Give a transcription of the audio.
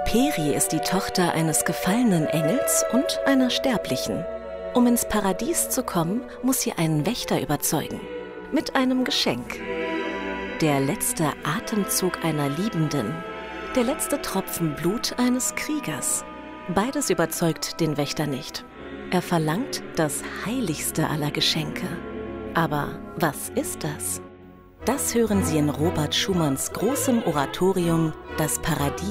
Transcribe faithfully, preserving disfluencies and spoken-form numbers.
Peri ist die Tochter eines gefallenen Engels und einer Sterblichen. Um ins Paradies zu kommen, muss sie einen Wächter überzeugen. Mit einem Geschenk. Der letzte Atemzug einer Liebenden. Der letzte Tropfen Blut eines Kriegers. Beides überzeugt den Wächter nicht. Er verlangt das heiligste aller Geschenke. Aber was ist das? Das hören Sie in Robert Schumanns großem Oratorium Das Paradies